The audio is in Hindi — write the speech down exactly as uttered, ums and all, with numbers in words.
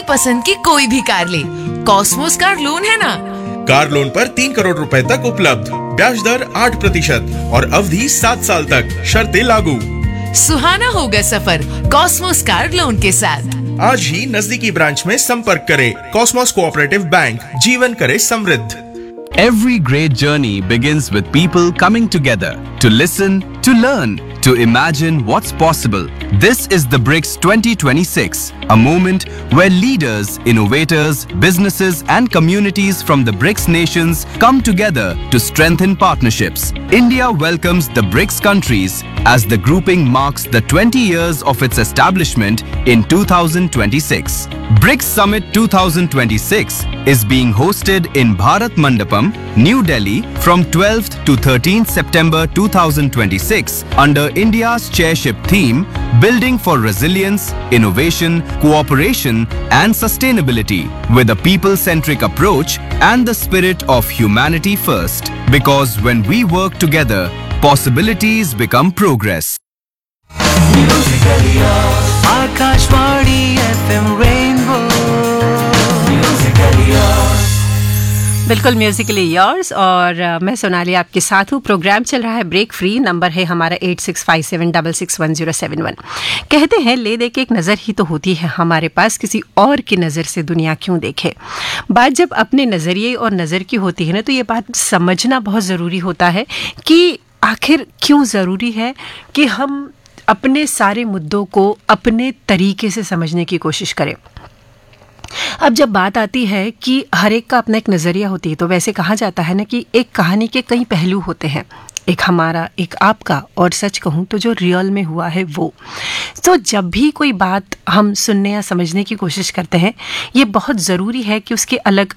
पसंद की कोई भी कार ले, कॉस्मोस कार लोन है ना। कार लोन पर तीन करोड़ रुपए तक उपलब्ध, ब्याज दर आठ प्रतिशत और अवधि सात साल तक, शर्तें लागू। सुहाना होगा सफर कॉस्मोस कार लोन के साथ। आज ही नजदीकी ब्रांच में संपर्क करें। कॉस्मोस कोऑपरेटिव बैंक, जीवन करे समृद्ध। Every great journey begins with people coming together to listen, to learn, to imagine what's possible. This is the BRICS twenty twenty-six, a moment where leaders, innovators, businesses and communities from the BRICS nations come together to strengthen partnerships. India welcomes the BRICS countries as the grouping marks the twenty years of its establishment in two thousand twenty-six. BRICS Summit twenty twenty-six is being hosted in Bharat Mandapam, New Delhi from twelfth to thirteenth September two thousand twenty-six under India's chairship theme Building for Resilience, Innovation, Cooperation and Sustainability with a people-centric approach and the spirit of humanity first. Because when we work together, possibilities become progress. Akashvani F M Rainbow. बिल्कुल म्यूजिकली योर्स और uh, मैं सोनाली आपके साथ हूँ। प्रोग्राम चल रहा है ब्रेक फ्री। नंबर है हमारा eight six five seven double six one zero seven one. कहते हैं ले दे के एक नज़र ही तो होती है हमारे पास, किसी और की नज़र से दुनिया क्यों देखे। बात जब अपने नज़रिए और नज़र की होती है ना, तो ये बात समझना बहुत ज़रूरी होता है कि आखिर क्यों ज़रूरी है कि हम अपने सारे मुद्दों को अपने तरीके से समझने की कोशिश करें। अब जब बात आती है कि हर एक का अपना एक नज़रिया होती है, तो वैसे कहा जाता है ना कि एक कहानी के कई पहलू होते हैं, एक हमारा, एक आपका, और सच कहूँ तो जो रियल में हुआ है वो। तो जब भी कोई बात हम सुनने या समझने की कोशिश करते हैं, ये बहुत ज़रूरी है कि उसके अलग